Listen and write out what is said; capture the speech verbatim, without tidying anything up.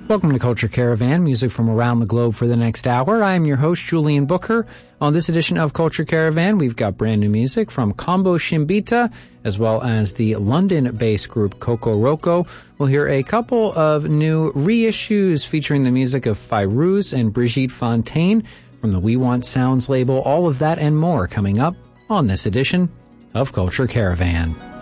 Welcome to Culture Caravan, music from around the globe for the next hour. I am your host, Julian Booker. On this edition of Culture Caravan, we've got brand new music from Combo Shimbita, as well as the London-based group Coco Roco. We'll hear a couple of new reissues featuring the music of Fairuz and Brigitte Fontaine from the We Want Sounds label. All of that and more coming up on this edition of Culture Caravan.